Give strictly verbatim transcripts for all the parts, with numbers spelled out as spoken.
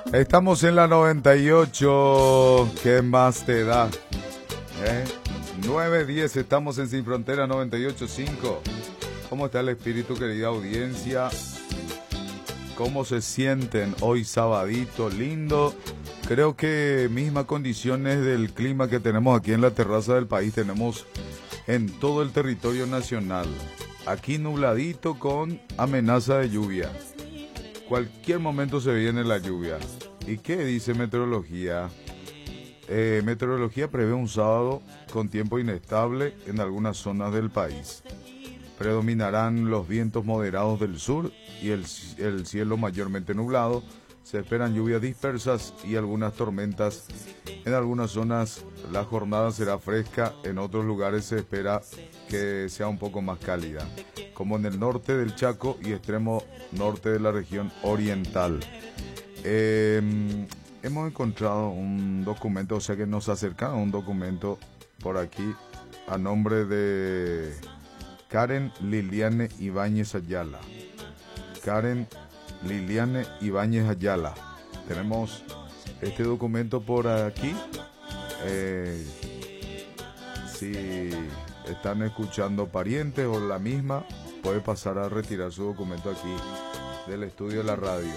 Estamos en la noventa y ocho. ¿Qué más te da? ¿Eh? nueve diez, estamos en Sin Frontera noventa y ocho punto cinco. ¿Cómo está el espíritu, querida audiencia? ¿Cómo se sienten hoy sabadito lindo? Creo que mismas condiciones del clima que tenemos aquí en la terraza del país tenemos en todo el territorio nacional. Aquí nubladito con amenaza de lluvia. Cualquier momento se viene la lluvia. ¿Y qué dice meteorología? Eh, meteorología prevé un sábado con tiempo inestable en algunas zonas del país. Predominarán los vientos moderados del sur y el, el cielo mayormente nublado. Se esperan lluvias dispersas y algunas tormentas. En algunas zonas la jornada será fresca, en otros lugares se espera que sea un poco más cálida, como en el norte del Chaco y extremo norte de la región oriental. Eh, hemos encontrado un documento, o sea que nos acercaron un documento por aquí a nombre de Karen Liliane Ibáñez Ayala. Karen Liliane Ibáñez Ayala. Tenemos este documento por aquí. Eh, si están escuchando parientes o la misma, puede pasar a retirar su documento aquí del estudio de la radio.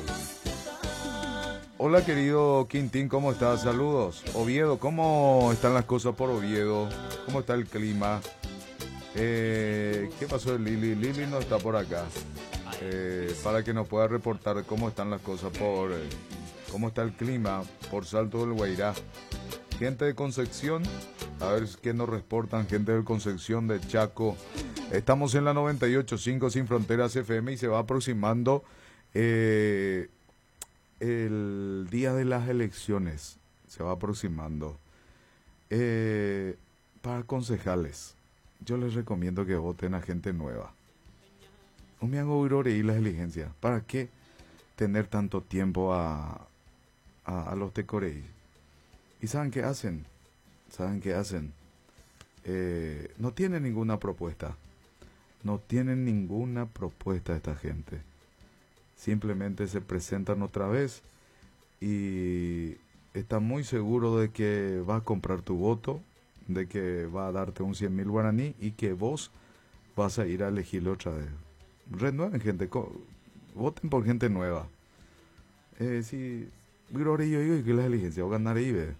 Hola querido Quintín, ¿cómo estás? Saludos. Oviedo, ¿cómo están las cosas por Oviedo? ¿Cómo está el clima? Eh, ¿Qué pasó de Lili? Lili no está por acá. Eh, para que nos pueda reportar cómo están las cosas por... Eh, cómo está el clima por Salto del Guairá. Gente de Concepción, a ver qué nos reportan, gente de Concepción, de Chaco. Estamos en la noventa y ocho punto cinco Sin Fronteras F M y se va aproximando eh, el día de las elecciones. Se va aproximando. Eh, para concejales, yo les recomiendo que voten a gente nueva. Un miango y las diligencias. ¿Para qué tener tanto tiempo a, a, a los tecoreis? ¿Y saben qué hacen? ¿Saben qué hacen? Eh, no tienen ninguna propuesta. No tienen ninguna propuesta esta gente. Simplemente se presentan otra vez y están muy seguros de que va a comprar tu voto, de que va a darte un cien mil guaraní y que vos vas a ir a elegirlo otra vez. Renueven gente, voten por gente nueva. Eh, si, yo y que las diligencias, voy a ganar ahí, ve.